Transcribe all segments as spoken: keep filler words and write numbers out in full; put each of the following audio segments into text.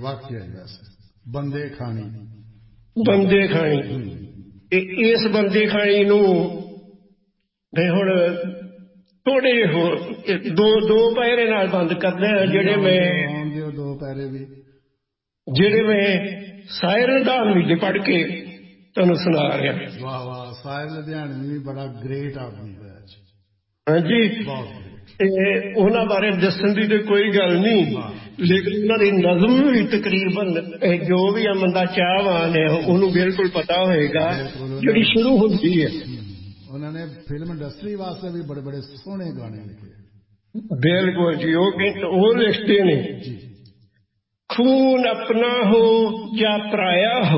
वाकई वैसे बंदे खानी बंदे खानी इस बंदे खानी नूं मैं हुण थोड़े होर दो दो पैरे नाल बंद करदे आ जेड़े मैं दो पैरे भी जेड़े मैं साहिर लुधियानवी दे पढ़ के तुहानूं सुना रहा। वाह वाह साहिर लुधियानवी भी बड़ा ग्रेट आदमी है। हाँ जी उन्हां बारे दस्सण दी ते कोई गल नहीं लेकिन उन्हां दी नज़म भी तकरीबन जो भी बंदा चाहवान है उन्होंने बिल्कुल पता होएगा जिहड़ी शुरू होंदी है। उन्होंने फिल्म इंडस्ट्री वास्ते भी बड़े बड़े सोहने गाने लिखे। बिल्कुल जी वो लिखते ने खून अपना हो या पराया हो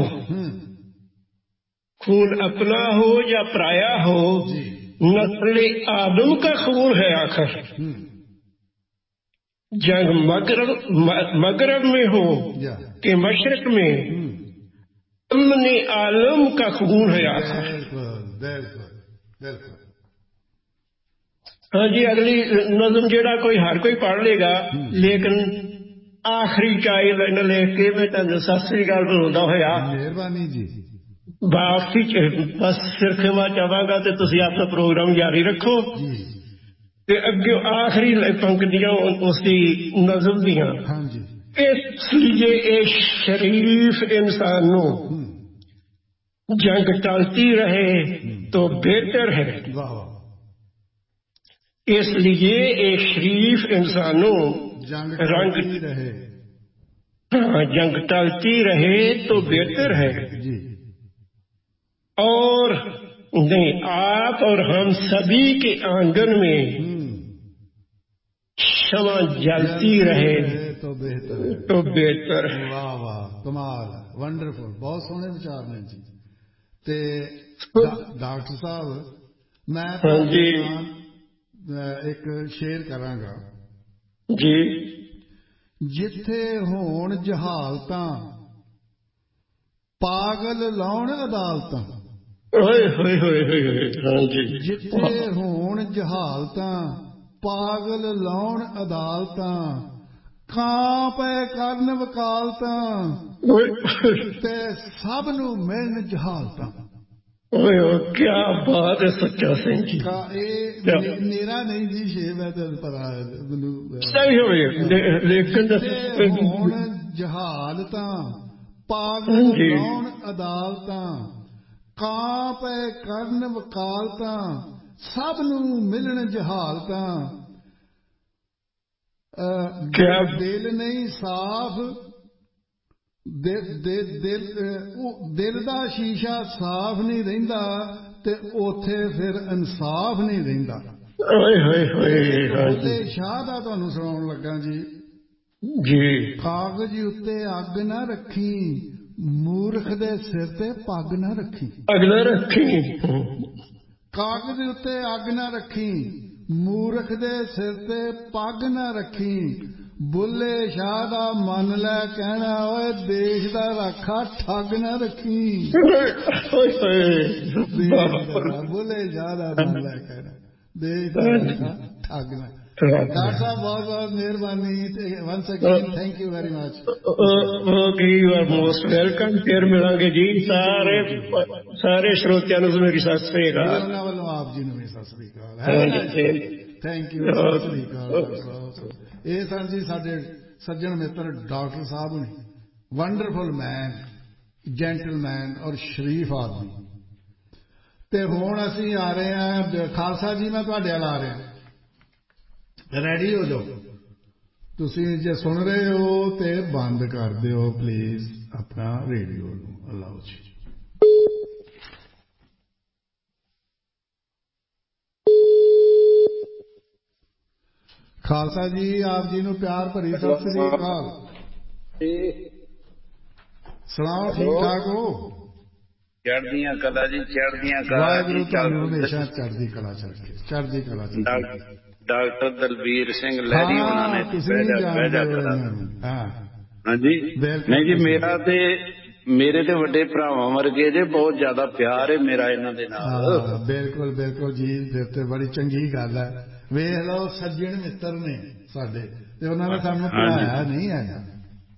खून अपना हो या पराया हो नस्ल आदम का खून है आखिर जंग मगरब मगरब में हो कि मशरक में अमने आलम का खून है आखिर। हाँ जी अगली नज़म जेड़ा कोई हर कोई पढ़ लेगा लेकिन आखिरी चाई लाइन लिख के मैं तुहानूं सत श्री अकाल बुलाउंदा होया मेहरबानी जी वापसी बस फिर खिमा चाहांगा तो तुसीं अपना प्रोग्राम जारी रखो ते अगे आखिरी पंक्तियां उसकी नज़म दियां इसलिए इस शरीफ इंसान नूं जंग टलती रहे तो बेहतर है। इसलिए एक शरीफ इंसानों जंग टलती रहे जंग टलती रहे तो बेहतर है और नहीं आप और हम सभी के आंगन में क्षमा जलती रहे तो बेहतर है तो बेहतर है। वाह वाह कमाल वंडरफुल बहुत सोहने विचार ने जी। ते डॉक्टर साहब मैं हाँ जी एक शेर करांगा जी जिथे होण जहालतां पागल लाउण अदालतां जिथे होण जहालतां पागल लाउण अदालतां कां पे करन वकालतां ते सब नूं मिलण जहालतां। क्या बात है सच्चा सिंह जी मेरा नहीं जी शेर है तो पता सही हो लेकिन होण जहालतां पागल लाउण अदालतां कां पे करन वकालतां सब नूं मिलण जहालतां दिल नहीं साफ दिल दा शीशा साफ नहीं रहिंदा ते ओथे फिर इंसाफ नहीं रहिंदा। बुल्ले शाह दा तुहानूं सुणाउण लगा जी जी कागज उत्ते अग ना रखी मूर्ख दे सिर ते पग ना रखी अगला रखी कागज उत्ते अग ना रखी मूर्ख दे सिर ते पग ना रखी बुल्ले शाह दा मन लै कहना ओए देश दा राखा ठग ना रखी बुल्ले शाह दा मन लै कहना देश दा राखा ठग ना। डॉक्टर साहब बहुत बहुत मेहरबानी once again thank you very much. Okay you are most welcome फिर मिलांगे जी सारे सारे श्रोतिਆਂ ਨੂੰ मेरी सत श्री अकाल ਉਹਨਾਂ ਵੱਲੋਂ ਆਪ ਜੀ ਨੂੰ ਵੀ ਸਤਿ श्री अकाल थैंक यू सत श्री अकाल डॉक्टर साहब। ਇਹ ਸਨ ਜੀ ਸਾਡੇ ਸੱਜਣ ਮਿੱਤਰ ਡਾਕਟਰ ਸਾਹਿਬ ਨੇ ਵੰਡਰਫੁਲ ਮੈਨ ਜੈਂਟਲਮੈਨ ਔਰ ਸ਼ਰੀਫ ਆਦਮੀ। ਤੇ ਹੁਣ ਅਸੀਂ ਆ ਰਹੇ ਹਾਂ ਖਾਲਸਾ ਜੀ ਮੈਂ ਤੁਹਾਡੇ ਵੱਲ ਆ ਰਿਹਾ रेडी हो जाओ तुसी जे सुन रहे हो तो बंद कर दो प्लीज अपना रेडियो अलाओ जी। खालसा जी आप जी नूं प्यार भरी सत श्री अकाल सुनाओ ठीक ठाक हो चढ़दियां कला जी चढ़दियां कला वाहिगुरू तुहानूं हमेशा चढ़दी कला चढ़दी चढ़दी कला चढ़दी। डॉक्टर दलबीर सिंह लहरी उन्होंने हाँ जी नहीं जी मेरा ते मेरे ते वड्डे भरावां वर्गे जे बहुत ज्यादा प्यार है मेरा इन्हां दे नाल। बिल्कुल बिल्कुल जी फिर ते बड़ी चंगी गल है वेख लो सज्जण मित्र ने साडे ते उन्हां ने सानूं भुलाया नहीं है।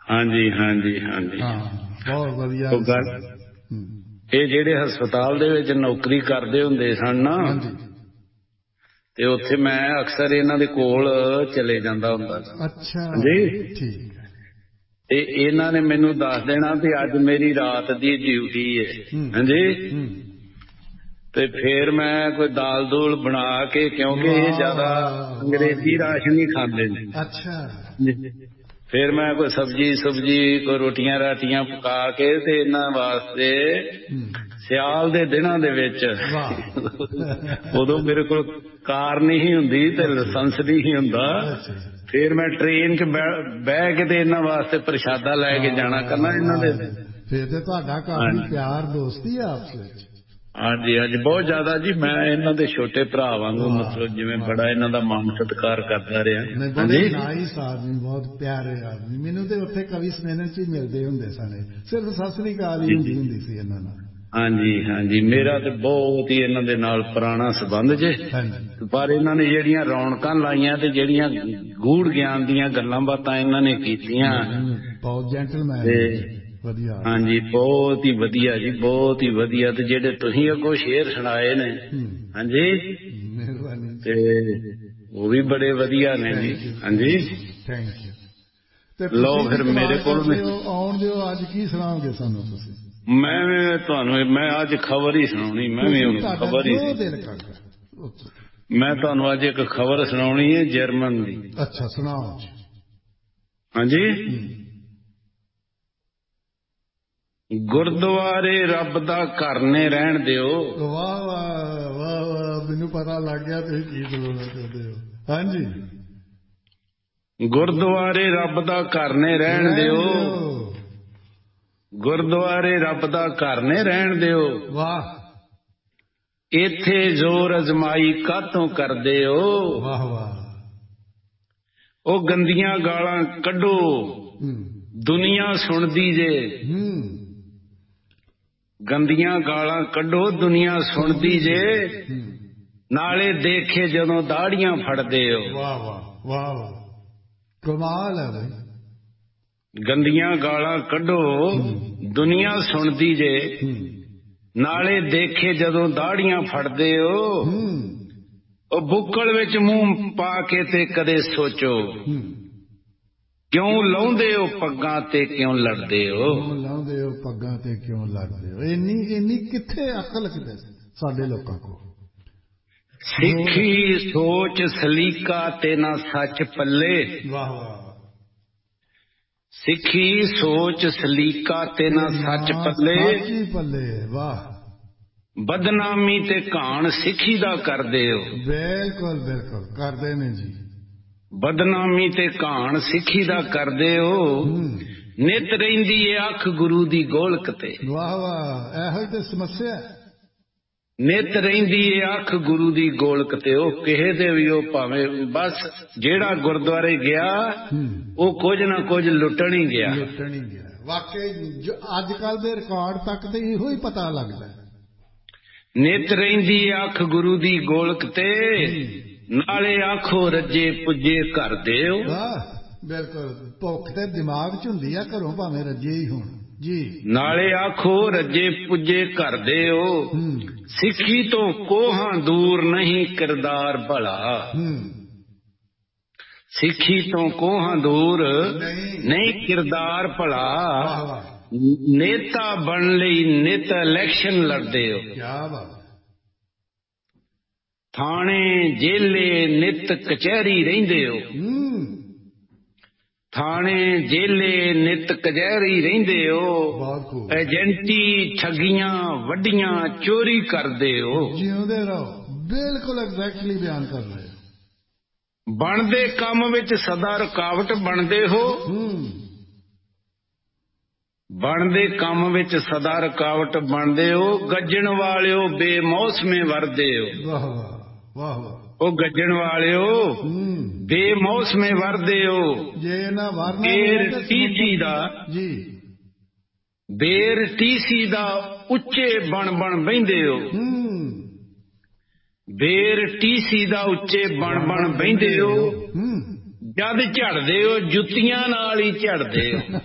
ਹਾਂਜੀ ਹਾਂਜੀ ਹਾਂਜੀ ਬਹੁਤ ਵਧੀਆ ਗੱਲ। ਇਹ ਜਿਹੜੇ ਹਸਪਤਾਲ ਦੇ ਵਿੱਚ ਨੌਕਰੀ ਕਰਦੇ ਹੁੰਦੇ ਸਨ ਨਾ, ਤੇ ਉੱਥੇ ਮੈਂ ਅਕਸਰ ਇਹਨਾਂ ਦੇ ਕੋਲ ਚਲੇ ਜਾਂਦਾ ਹੁੰਦਾ ਸੀ। ਅੱਛਾ ਜੀ ਠੀਕ। ਤੇ ਇਹਨਾਂ ਨੇ ਮੈਨੂੰ ਦੱਸ ਦੇਣਾ ਵੀ ਅੱਜ ਮੇਰੀ ਰਾਤ ਦੀ ਡਿਊਟੀ ਹੈ। ਹਾਂਜੀ। ਤੇ ਫੇਰ ਮੈਂ ਕੋਈ ਦਾਲ ਦੂਲ ਬਣਾ ਕੇ, ਕਿਉਂਕਿ ਇਹ ਜ਼ਿਆਦਾ ਅੰਗਰੇਜ਼ੀ ਰਾਸ਼ਨ ਹੀ ਖਾਂਦੇ ਨੇ। ਅੱਛਾ। ਫਿਰ ਮੈਂ ਕੋਈ ਸਬਜ਼ੀ ਸੁਬਜੀ ਕੋਈ ਰੋਟੀਆਂ ਰਾਟੀਆਂ ਪਕਾ ਕੇ ਤੇ ਇਹਨਾਂ ਵਾਸਤੇ ਸਿਆਲ ਦੇ ਦਿਨਾਂ ਦੇ ਵਿੱਚ, ਉਦੋਂ ਮੇਰੇ ਕੋਲ ਕਾਰ ਨਹੀਂ ਹੁੰਦੀ ਤੇ ਲਾਇਸੈਂਸ ਨਹੀਂ ਹੁੰਦਾ, ਫਿਰ ਮੈਂ ਟ੍ਰੇਨ 'ਚ ਬਹਿ ਕੇ ਤੇ ਇਹਨਾਂ ਵਾਸਤੇ ਪ੍ਰਸ਼ਾਦਾ ਲੈ ਕੇ ਜਾਣਾ ਕਰਨਾ ਇਹਨਾਂ ਦੇ। ਫਿਰ ਤੇ ਤੁਹਾਡਾ ਕਾਫੀ ਪਿਆਰ ਦੋਸਤੀ ਆ ਆਪਸ ਵਿੱਚ। ਹਾਂਜੀ ਹਾਂਜੀ ਬਹੁਤ ਜ਼ਿਆਦਾ ਜੀ। ਮੈਂ ਇਹਨਾਂ ਦੇ ਛੋਟੇ ਭਰਾ ਵਾਂਗੂ, ਮਤਲਬ ਜਿਵੇਂ ਬੜਾ ਇਹਨਾਂ ਦਾ ਮਾਣ ਸਤਿਕਾਰ ਕਰਦਾ ਰਿਹਾ। ਬੜੇ ਨਾਈਸ ਆਦਮੀ, ਬਹੁਤ ਪਿਆਰੇ ਆਦਮੀ। ਮੈਨੂੰ ਤੇ ਉੱਥੇ ਕਵੀ ਸੰਮੇਲਨ 'ਚ ਹੀ ਮਿਲਦੇ ਹੁੰਦੇ ਸਨ, ਸਿਰਫ ਸਤਿ ਸ੍ਰੀ ਅਕਾਲ ਹੀ ਹੁੰਦੀ ਹੁੰਦੀ ਸੀ ਇਹਨਾਂ ਨਾਲ। ਹਾਂਜੀ ਹਾਂਜੀ ਮੇਰਾ ਤੇ ਬਹੁਤ ਹੀ ਇਹਨਾਂ ਦੇ ਨਾਲ ਪੁਰਾਣਾ ਸੰਬੰਧ ਜੇ। ਪਰ ਇਹਨਾਂ ਨੇ ਜਿਹੜੀਆਂ ਰੌਣਕਾਂ ਲਾਈਆਂ ਤੇ ਜਿਹੜੀਆਂ ਗੂੜ ਗਿਆਨ ਦੀਆਂ ਗੱਲਾਂ ਬਾਤਾਂ ਇਹਨਾਂ ਨੇ ਕੀਤੀਆਂ, ਬਹੁਤ ਜੈਂਟਲਮੈਨ। ਵਧੀਆ। ਹਾਂਜੀ ਬਹੁਤ ਹੀ ਵਧੀਆ ਜੀ, ਬਹੁਤ ਹੀ ਵਧੀਆ। ਤੇ ਜਿਹੜੇ ਤੁਸੀਂ ਅੱਗੋਂ ਸ਼ੇਰ ਸੁਣਾਏ ਨੇ, ਹਾਂਜੀ, ਤੇ ਉਹ ਵੀ ਬੜੇ ਵਧੀਆ ਨੇ ਜੀ। ਹਾਂਜੀ ਥੈਂਕ ਯੂ। ਲੋ ਫਿਰ ਮੇਰੇ ਕੋਲ ਆਉਣ ਦਿਓ, ਅੱਜ ਕੀ ਸੁਣਾਓਗੇ ਸਾਨੂੰ ਤੁਸੀਂ? ਮੈਂ ਤੁਹਾਨੂੰ ਮੈਂ ਅੱਜ ਖਬਰ ਹੀ ਸੁਣਾਉਣੀ। ਮੈਂ ਵੀ ਹੁਣ ਖਬਰ ਹੀ ਮੈਂ ਤੁਹਾਨੂੰ ਅੱਜ ਇੱਕ ਖਬਰ ਸੁਣਾਉਣੀ ਹੈ ਜਰਮਨ ਦੀ। ਅੱਛਾ ਸੁਣਾਓ। ਹਾਂਜੀ। ਗੁਰਦੁਆਰੇ ਰੱਬ ਦਾ ਘਰ ਨੇ ਰਹਿਣ ਦਿਓ। ਵਾਹ ਵਾਹ ਵਾਹ ਵਾਹ, ਮੈਨੂੰ ਪਤਾ ਲੱਗ ਗਿਆ ਤੁਸੀਂ ਕੀ ਬੋਲਣਾ ਚਾਹੁੰਦੇ ਹੋ। ਹਾਂਜੀ। ਗੁਰਦੁਆਰੇ ਰੱਬ ਦਾ ਘਰ ਨੇ ਰਹਿਣ ਦਿਓ, ਗੁਰਦੁਆਰੇ ਰੱਬ ਦਾ ਘਰ ਨੇ ਰਹਿਣ ਦਿਓ। ਵਾਹ। ਇੱਥੇ ਜ਼ੋਰ ਅਜ਼ਮਾਈ ਕਾਹਤੋਂ ਕਰਦੇ ਹੋ। ਵਾਹ ਵਾਹ। ਉਹ ਗੰਦੀਆਂ ਗਾਲਾਂ ਕੱਢੋ, ਦੁਨੀਆ ਸੁਣਦੀ ਜੇ। ਗੰਦੀਆਂ ਗਾਲਾਂ ਕੱਢੋ, ਦੁਨੀਆ ਸੁਣਦੀ ਜੇ, ਨਾਲੇ ਦੇਖੇ ਜਦੋਂ ਦਾੜੀਆਂ ਫੜਦੇ ਹੋ। ਵਾਹ ਵਾਹ ਵਾਹ ਵਾਹ, ਕਮਾਲ ਹੈ ਬਈ। ਗੰਦੀਆਂ ਗਾਲਾਂ ਕੱਢੋ, ਦੁਨੀਆ ਸੁਣਦੀ ਜੇ, ਨਾਲੇ ਦੇਖੇ ਜਦੋਂ ਦਾੜੀਆਂ ਫੜਦੇ ਹੋ। ਉਹ ਬੁੱਕਲ ਵਿੱਚ ਮੂੰਹ ਪਾ ਕੇ ਤੇ ਕਦੇ ਸੋਚੋ, ਕਿਉਂ ਲਾਉਂਦੇ ਹੋ ਪੱਗਾਂ ਤੇ ਕਿਉਂ ਲੜਦੇ ਹੋ। ਕਿਉਂ ਲਾਉਂਦੇ ਹੋ ਪੱਗਾਂ ਤੇ ਕਿਉਂ ਲੜਦੇ ਹੋ। ਇੰਨੀ ਇੰਨੀ ਕਿੱਥੇ ਅਕਲ ਕਿਤੇ ਸਾਡੇ ਲੋਕਾਂ ਕੋਲ। ਸਿੱਖੀ ਸੋਚ ਸਲੀਕਾ ਤੇ ਨਾ ਸੱਚ ਪੱਲੇ। ਵਾਹ ਵਾਹ। ਸਿੱਖੀ ਸੋਚ ਸਲੀਕਾ ਤੇ ਨਾ ਸੱਚ ਪੱਲੇ। ਪੱਲੇ ਵਾਹ। ਬਦਨਾਮੀ ਤੇ ਘਾਣ ਸਿੱਖੀ ਦਾ ਕਰਦੇ ਹੋ। ਬਿਲਕੁਲ ਬਿਲਕੁਲ ਕਰਦੇ ਨੇ ਜੀ। ਬਦਨਾਮੀ ਤੇ ਘਾਣ ਸਿੱਖੀ ਦਾ ਕਰਦੇ ਹੋ। ਨਿਤ ਰਹਿੰਦੀ ਏ ਅੱਖ ਗੁਰੂ ਦੀ ਗੋਲਕ ਤੇ। ਵਾਹ ਵਾਹ, ਇਹੋ ਹੀ ਤੇ ਸਮੱਸਿਆ। ਨਿਤ ਰਹਿੰਦੀ ਏ ਅੱਖ ਗੁਰੂ ਦੀ ਗੋਲਕ ਤੇ। ਉਹ ਕਿਸੇ ਦੇ ਵੀ, ਉਹ ਭਾਵੇਂ ਬਸ ਜਿਹੜਾ ਗੁਰਦੁਆਰੇ ਗਿਆ ਉਹ ਕੁਝ ਨਾ ਕੁਝ ਲੁੱਟਣ ਹੀ ਗਿਆ। ਲੁੱਟਣ ਹੀ ਗਿਆ ਵਾਕਈ। ਅੱਜ ਕੱਲ ਦੇ ਰਿਕਾਰਡ ਤੱਕ ਤੇ ਇਹੋ ਹੀ ਪਤਾ ਲੱਗਦਾ। ਨਿਤ ਰਹਿੰਦੀ ਏ ਅੱਖ ਗੁਰੂ ਦੀ ਗੋਲਕ ਤੇ, ਨਾਲੇ ਆਖੋ ਰੱਜੇ ਪੁੱਜੇ ਘਰ ਦਿਓ। ਬਿਲਕੁਲ। ਭੁੱਖ ਤੇ ਦਿਮਾਗ 'ਚ ਹੁੰਦੀ ਆ, ਘਰੋਂ ਭਾਵੇਂ ਰੱਜੇ ਹੀ ਹੋਣ ਜੀ। ਨਾਲੇ ਆਖੋ ਰੱਜੇ ਪੁੱਜੇ ਘਰ ਦਿਓ। ਸਿੱਖੀ ਤੋਂ ਕੋਹਾਂ ਦੂਰ ਨਹੀਂ ਕਿਰਦਾਰ ਭਲਾ। ਸਿੱਖੀ ਤੋਂ ਕੋਹਾਂ ਦੂਰ ਨਹੀਂ ਕਿਰਦਾਰ ਭਲਾ। ਨੇਤਾ ਬਣਨ ਲਈ ਨਿਤ ਇਲੈਕਸ਼ਨ ਲੜਦੇ ਹੋ। ਕਿਆ ਬਾਤ। ਥਾਣੇ ਜੇਲੇ ਨਿਤ ਕਚਹਿਰੀ ਰਹਿੰਦੇ ਹੋ। ਥਾਣੇ ਜੇਲੇ ਨਿਤ ਕਚਹਿਰੀ ਰਹਿੰਦੇ ਹੋ। ਏਜੰਟੀ ਠੱਗੀਆਂ ਵੱਡੀਆਂ ਚੋਰੀ ਕਰਦੇ ਹੋ। ਜਿਉਂਦੇ ਰਹੋ। ਬਿਲਕੁਲ ਐਗਜ਼ੈਕਟਲੀ ਬਿਆਨ ਕਰ ਰਹੇ ਹੋ। ਬਣਦੇ ਕੰਮ ਵਿੱਚ ਸਦਾ ਰੁਕਾਵਟ ਬਣਦੇ ਹੋ। ਬਣਦੇ ਕੰਮ ਵਿੱਚ ਸਦਾ ਰੁਕਾਵਟ ਬਣਦੇ ਹੋ। ਗੱਜਣ ਵਾਲਿਓ ਬੇਮੌਸਮੇ ਵਰਦੇ ਹੋ। ਵਾਹ ਵਾਹ ਵਾਹ ਵਾਹ। ਉਹ ਗੱਜਣ ਵਾਲਿਓ ਬੇਮੌਸਮੇ ਵਰਦੇ ਹੋ। ਜੇ ਨਾ ਵਰਨਾ ਬੇਰ ਟੀਸੀ ਦਾ ਜੀ, ਬੇਰ ਟੀਸੀ ਦਾ ਉੱਚੇ ਬਣ ਬਣ ਬਹਿੰਦੇ ਹੋ। ਬੇਰ ਟੀਸੀ ਦਾ ਉੱਚੇ ਬਣ ਬਣ ਬਹਿੰਦੇ ਹੋ। ਜਦ ਝੜਦੇ ਹੋ ਜੁੱਤੀਆਂ ਨਾਲ ਹੀ ਝੜਦੇ ਹੋ।